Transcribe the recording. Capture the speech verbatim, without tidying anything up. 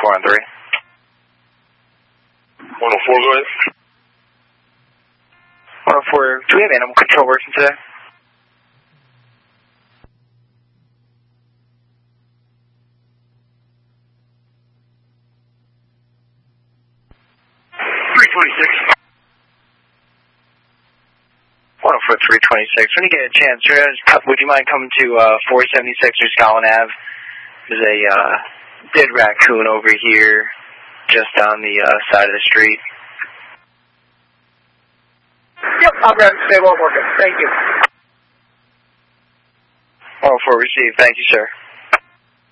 four on three. one oh four, go ahead. one oh four, do we have animal control working today? three twenty-six. one oh four, three twenty-six. When you get a chance, would you mind coming to uh, four seventy-six New Scotland Avenue? There's a uh, dead raccoon over here, just on the uh, side of the street. Yep, I'll grab it. Stay well working. Thank you. one oh four received. Thank you, sir.